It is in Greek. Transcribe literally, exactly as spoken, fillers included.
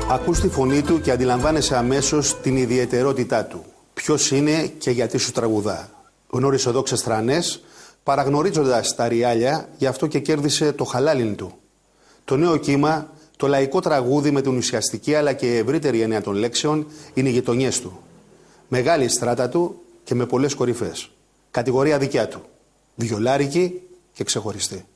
Ακούς τη φωνή του και αντιλαμβάνεσαι αμέσως την ιδιαιτερότητά του. Ποιος είναι και γιατί σου τραγουδά. Γνώρισε δόξες στρανές, παραγνωρίζοντας τα ριάλια, γι' αυτό και κέρδισε το χαλάλιν του. Το νέο κύμα, το λαϊκό τραγούδι με την ουσιαστική αλλά και ευρύτερη έννοια των λέξεων, είναι οι γειτονιές του. Μεγάλη στράτα του και με πολλές κορυφές. Κατηγορία δικιά του. Βιολάρικη και ξεχωριστή.